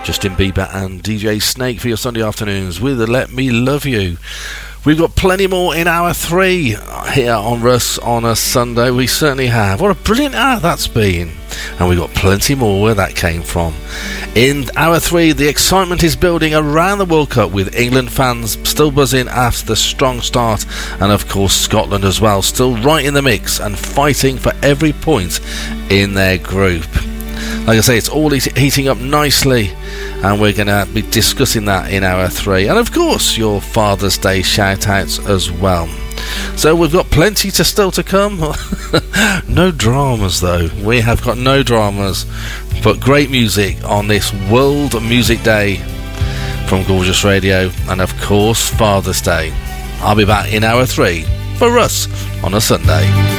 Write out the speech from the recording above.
Justin Bieber and DJ Snake for your Sunday afternoons with Let Me Love You. We've got plenty more in hour 3 here on Russ on a Sunday. We certainly have. What a brilliant hour that's been. And we've got plenty more where that came from. In hour 3, the excitement is building around the World Cup, with England fans still buzzing after the strong start, and of course Scotland as well, still right in the mix and fighting for every point in their group. Like I say, it's all heating up nicely, and we're going to be discussing that in hour 3. And of course, your Father's Day shout-outs as well. So we've got plenty still to come. No dramas, though. We have got no dramas, but great music on this World Music Day from Gorgeous Radio, and of course, Father's Day. I'll be back in hour 3 for Russ on a Sunday.